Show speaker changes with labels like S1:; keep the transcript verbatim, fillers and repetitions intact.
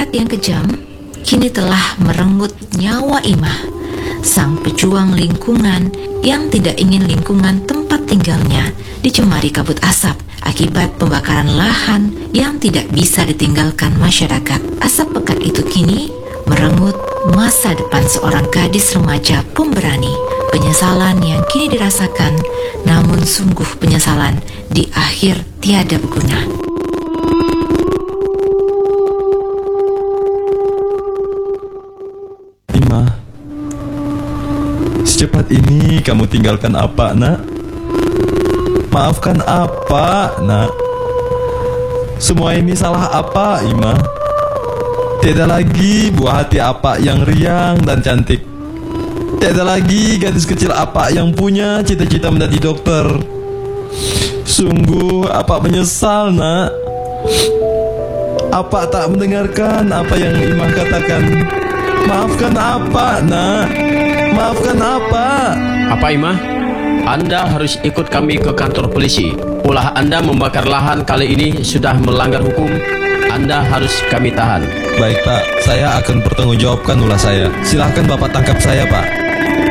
S1: Hasrat yang kejam kini telah merenggut nyawa Imah, sang pejuang lingkungan yang tidak ingin lingkungan tempat tinggalnya dicemari kabut asap akibat pembakaran lahan yang tidak bisa ditinggalkan masyarakat. Asap pekat itu kini merenggut masa depan seorang gadis remaja pemberani. Penyesalan yang kini dirasakan, namun sungguh penyesalan di akhir tiada berguna.
S2: Imah, secepat ini kamu tinggalkan apa, nak? Maafkan apa, nak? Semua ini salah apa, Imah? Tiada lagi buah hati apa yang riang dan cantik. Tiada lagi gadis kecil apa yang punya cita-cita menjadi dokter. Sungguh apa menyesal, nak? Apa tak mendengarkan apa yang Imah katakan? Maafkan apa, nak? Maafkan apa?
S3: Apa, Imah? Anda harus ikut kami ke kantor polisi. Ulah Anda membakar lahan kali ini sudah melanggar hukum. Anda harus kami tahan.
S2: Baik, Pak. Saya akan bertanggungjawabkan ulah saya. Silahkan Bapak tangkap saya, Pak.